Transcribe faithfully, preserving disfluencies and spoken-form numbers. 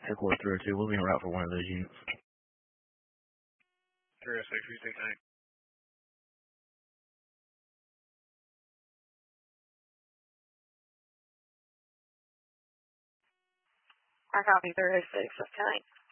Headquarters three oh two, we'll be en route for one of those units. three oh six, three six eight. I copy three oh six, that's ten eight.